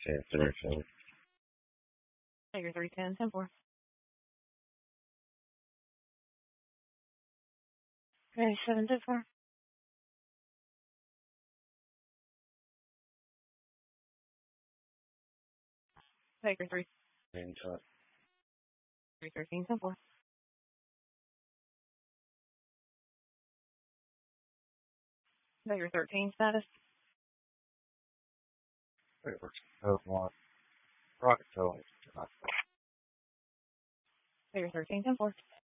Direction. Tiger 310, 10-4. Ready, 7-4. Tiger 3. And touch. 313, 10-4. Tiger 13, status. Code 1. Rocket towing. Tiger 13, 10-4.